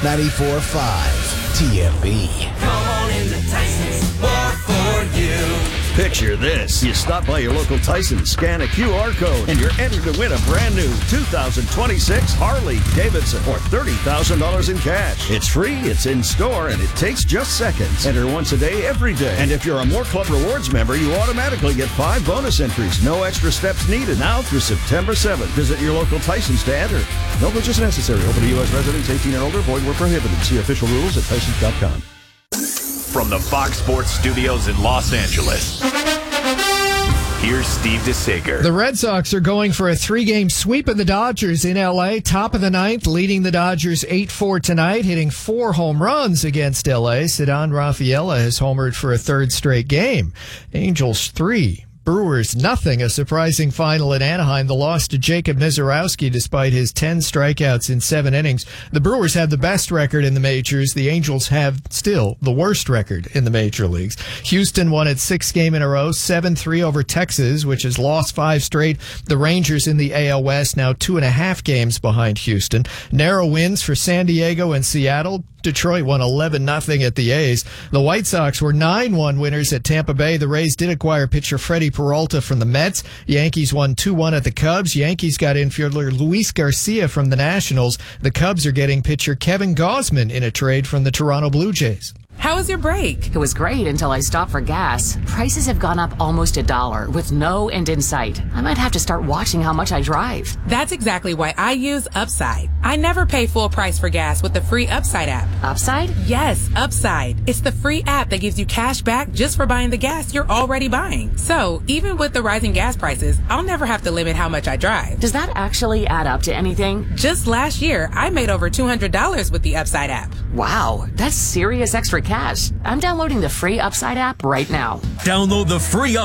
94.5 TMB. Come on into Tyson's, more for you. Picture this. You stop by your local Tyson, scan a QR code, and you're entered to win a brand new 2026 Harley Davidson or $30,000 in cash. It's free, it's in store, and it takes just seconds. Enter once a day, every day. And if you're a More Club Rewards member, you automatically get 5 bonus entries. No extra steps needed. Now through September 7th. Visit your local Tyson to enter. No purchase necessary. Open to U.S. residents 18 and older. Void where prohibited. See official rules at Tysons.com. From the Fox Sports Studios in Los Angeles, here's Steve DeSager. The Red Sox are going for a 3-game sweep of the Dodgers in L.A. Top of the ninth, leading the Dodgers 8-4 tonight, hitting 4 home runs against L.A. Ceddanne Rafaela has homered for a 3rd straight game. Angels 3. Brewers nothing, a surprising final in Anaheim. The loss to Jacob Misiorowski despite his 10 strikeouts in 7 innings. The Brewers have the best record in the majors. The Angels have still the worst record in the major leagues. Houston won its 6th game in a row, 7-3 over Texas, which has lost 5 straight. The Rangers in the AL West now 2.5 games behind Houston. Narrow wins for San Diego and Seattle. Detroit won 11-0 at the A's. The White Sox were 9-1 winners at Tampa Bay. The Rays did acquire pitcher Freddie Peralta from the Mets. Yankees won 2-1 at the Cubs. Yankees got infielder Luis Garcia from the Nationals. The Cubs are getting pitcher Kevin Gausman in a trade from the Toronto Blue Jays. How was your break? It was great until I stopped for gas. Prices have gone up almost $1 with no end in sight. I might have to start watching how much I drive. That's exactly why I use Upside. I never pay full price for gas with the free Upside app. Upside? Yes, Upside. It's the free app that gives you cash back just for buying the gas you're already buying. So, even with the rising gas prices, I'll never have to limit how much I drive. Does that actually add up to anything? Just last year, I made over $200 with the Upside app. Wow, that's serious extra cash. I'm downloading the free Upside app right now. Download the free